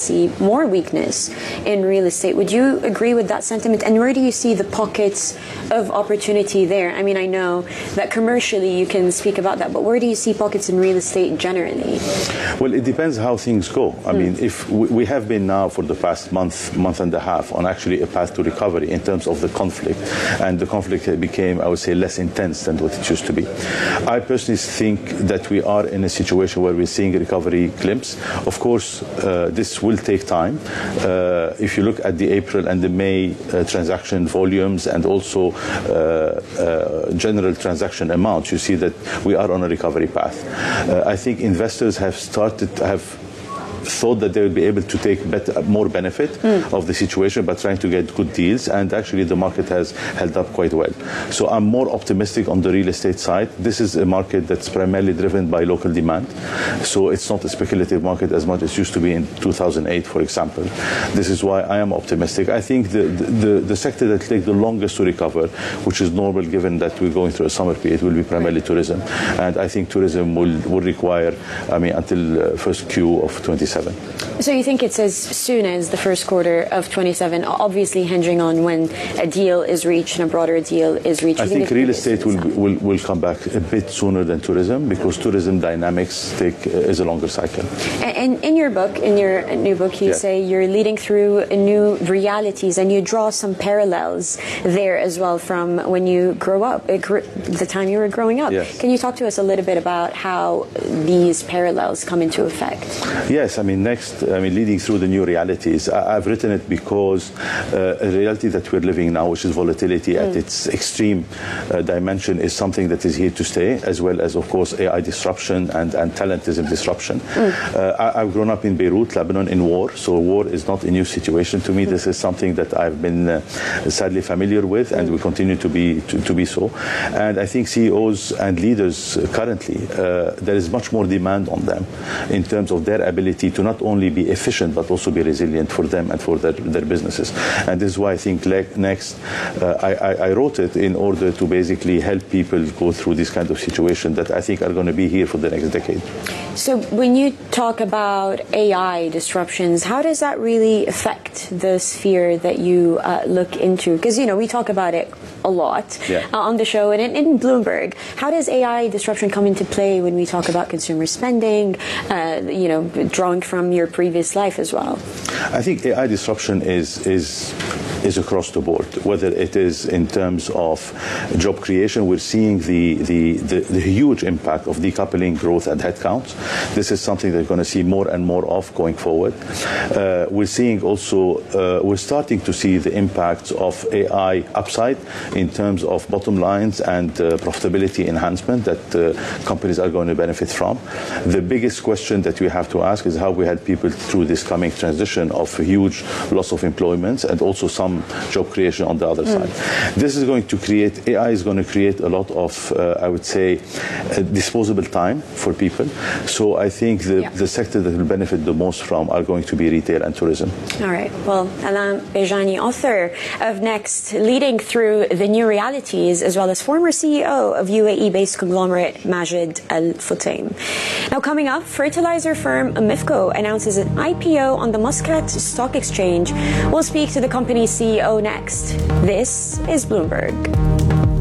see more weakness in real estate. Would you agree with that sentiment? And where do you see the pockets of opportunity there? I mean, I know that commercially you can speak about that, but where do you see pockets in real estate generally? Well, it depends how things go. I mean, if we have been now for the past month and a half on actually a path to recovery in terms of the conflict, and the conflict became, I would say, less intense than what it used to be. I personally think that we are in a situation where we're seeing a recovery glimpse. Of course, this will take time. If you look at the April and the May transaction volumes and also general transaction amounts, you see that we are on a recovery path. I think investors have thought that they would be able to take more benefit of the situation by trying to get good deals, and actually the market has held up quite well. So I'm more optimistic on the real estate side. This is a market that's primarily driven by local demand, so it's not a speculative market as much as it used to be in 2008, for example. This is why I am optimistic. I think the sector that will take the longest to recover, which is normal given that we're going through a summer period, will be primarily tourism, and I think tourism will require, until first Q of 27. So you think it's as soon as the first quarter of 27, obviously hinging on when a deal is reached and a broader deal is reached? I think real estate will come back a bit sooner than tourism, because tourism dynamics is a longer cycle. And in your book, in your new book, you say you're leading through new realities, and you draw some parallels there as well from when you grow up, the time you were growing up. Yes. Can you talk to us a little bit about how these parallels come into effect? Yes, leading through the new realities. I've written it because a reality that we're living now, which is volatility at its extreme dimension, is something that is here to stay, as well as, of course, AI disruption and talentism disruption. I've grown up in Beirut, Lebanon, in war, so war is not a new situation to me. This is something that I've been sadly familiar with, and we continue to be so. And I think CEOs and leaders currently, there is much more demand on them in terms of their ability to not only be efficient but also be resilient for them and for their businesses. And this is why I think next I wrote it in order to basically help people go through this kind of situation that I think are going to be here for the next decade. So when you talk about AI disruptions, how does that really affect the sphere that you look into? Because, we talk about it a lot on the show and in Bloomberg. How does AI disruption come into play when we talk about consumer spending, drawing from your previous life as well? I think AI disruption is across the board, whether it is in terms of job creation. We're seeing the huge impact of decoupling growth and headcounts. This is something that we're going to see more and more of going forward. We're seeing also, we're starting to see the impacts of AI upside in terms of bottom lines and profitability enhancement that companies are going to benefit from. The biggest question that we have to ask is how we help people through this coming transition of a huge loss of employment and also some job creation on the other side. This is going to create, AI is going to create a lot of, I would say, disposable time for people. So I think the sector that will benefit the most from are going to be retail and tourism. All right. Well, Alain Bejani, author of Next, leading through the new realities, as well as former CEO of UAE-based conglomerate Majid Al Futtaim. Now, coming up, fertilizer firm Amifco announces an IPO on the Muscat Stock Exchange. We'll speak to the company's CEO next. This is Bloomberg.